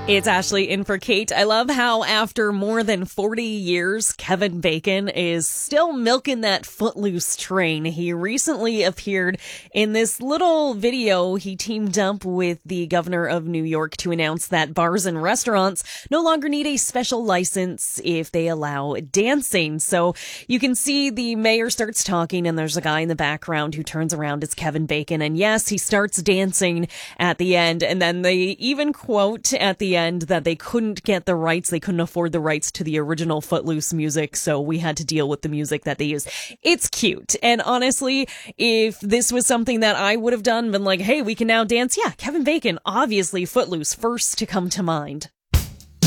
It's Ashley in for Kate. I love how after more than 40 years, Kevin Bacon is still milking that Footloose train. He recently appeared in this little video. He teamed up with the governor of New York to announce that bars and restaurants no longer need a special license if they allow dancing. So you can see the mayor starts talking and there's a guy in the background who turns around. It's Kevin Bacon. And yes, he starts dancing at the end. And then they even quote at the end that they couldn't get the rights. They couldn't afford the rights to the original Footloose music. So we had to deal with the music that they used. It's cute. And honestly, if this was something that I would have done, been like, hey, we can now dance. Yeah, Kevin Bacon, obviously Footloose, first to come to mind.